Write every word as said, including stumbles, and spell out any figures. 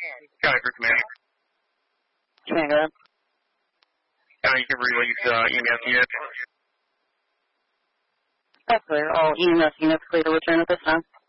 County for command. Command, go ahead. County, you can release uh, E M S units. That's clear. All E M S units clear to return at this time.